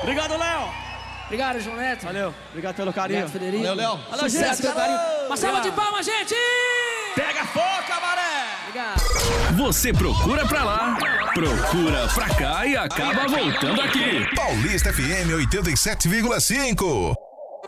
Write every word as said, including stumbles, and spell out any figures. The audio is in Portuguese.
Obrigado, Léo. Obrigado, João Neto. Valeu. Obrigado pelo carinho. Obrigado, Federico. Valeu, Léo. Valeu, Sucesso, pelo carinho. Uma salva de palmas, gente! Pega fogo, cabaré. Obrigado. Você procura pra lá, procura pra cá e acaba voltando aqui. Paulista F M oitenta e sete vírgula cinco.